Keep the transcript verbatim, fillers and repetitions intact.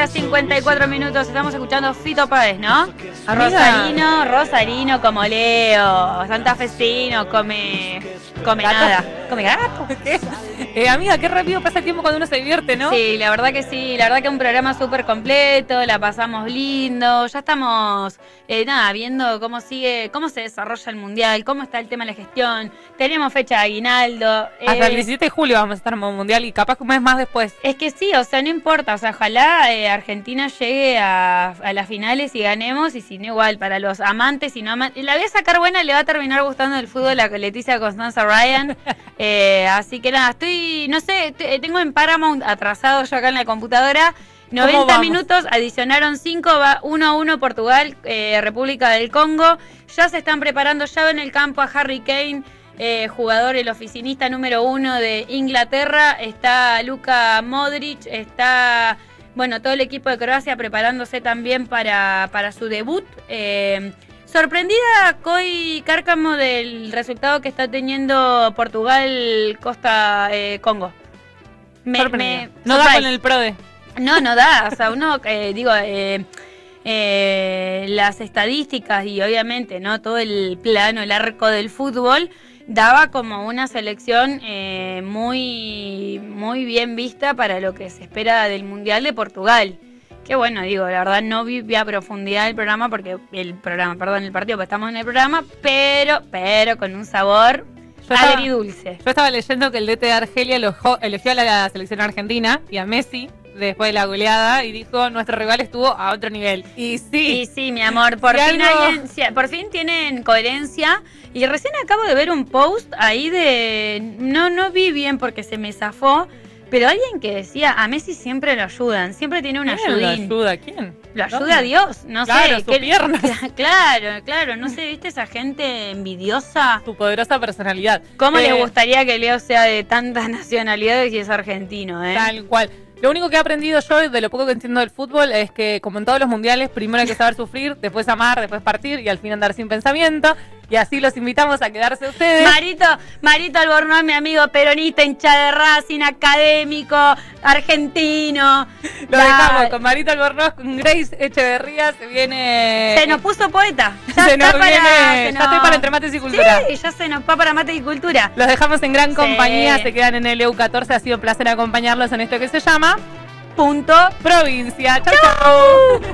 horas cincuenta y cuatro minutos. Estamos escuchando Fito Páez, ¿no? Amiga. Rosarino, Rosarino como Leo. Santafesino, come... Come ¿Gato? nada. Come gato. ¿Qué? Eh, amiga, qué rápido pasa el tiempo cuando uno se divierte, ¿no? Sí, la verdad que sí, la verdad que un programa súper completo, la pasamos lindo, ya estamos, eh, nada, viendo cómo sigue, cómo se desarrolla el Mundial, cómo está el tema de la gestión, tenemos fecha de aguinaldo. Hasta eh, el diecisiete de julio vamos a estar en el Mundial y capaz que un mes más después. Es que sí, o sea, no importa, o sea, ojalá eh, Argentina llegue a, a las finales y ganemos, y si no igual, para los amantes y no amantes, la voy a sacar buena, le va a terminar gustando el fútbol a Leticia Constanza Ryan, eh, así que nada, estoy, no sé, t- tengo en Paramount atrasado yo acá en la computadora, noventa vamos? minutos, adicionaron cinco, va uno a uno Portugal, eh, República del Congo, ya se están preparando, ya ven el campo a Harry Kane, Eh, jugador, el oficinista número uno de Inglaterra, está Luka Modric, está, bueno, todo el equipo de Croacia preparándose también para, para su debut. Eh, sorprendida Coy Cárcamo del resultado que está teniendo Portugal, Costa, eh, Congo. Me, Sorprendida. me- No da surprise. con el PRODE. No, no da, o sea, uno, eh, digo, eh, eh, las estadísticas y obviamente, ¿no? Todo el plano, el arco del fútbol, daba como una selección eh, muy, muy bien vista para lo que se espera del Mundial de Portugal. Que bueno, digo, la verdad no vi a profundidad el programa, porque el programa, perdón, el partido, porque estamos en el programa, pero, pero con un sabor Yo estaba- agridulce. Yo estaba leyendo que el D T de Argelia elogió, elogió a la selección argentina y a Messi después de la goleada y dijo, nuestro rival estuvo a otro nivel. Y sí, Sí, sí, mi amor, por Si fin, algo- alguien- si- por fin tienen coherencia. Y recién acabo de ver un post ahí de... No, no vi bien porque se me zafó, pero alguien que decía, a Messi siempre lo ayudan, siempre tiene un ¿quién lo ayudín. ayuda? ¿Quién? Lo ayuda ¿Dónde? a Dios, no Claro, sé. sus piernas. Claro, claro, no sé, ¿viste esa gente envidiosa? Su poderosa personalidad. ¿Cómo Eh, les gustaría que Leo sea de tantas nacionalidades y es argentino, eh? Tal cual. Lo único que he aprendido yo de lo poco que entiendo del fútbol es que, como en todos los mundiales, primero hay que saber sufrir, después amar, después partir y al fin andar sin pensamiento. Y así los invitamos a quedarse ustedes. Marito, Marito Albornoz, mi amigo peronista, hincha de Racing, académico, argentino. Lo La- dejamos con Marito Albornoz, con Grace Echeverría. Se viene. Se nos puso poeta. Ya se está nos para, viene. se Ya nos- estoy para Entre Mates y Cultura. Sí, ya se nos va para mate y cultura. Los dejamos en gran Sí. compañía. Se quedan en el E U catorce. Ha sido un placer acompañarlos en esto que se llama Punto. Provincia. Chau, chau.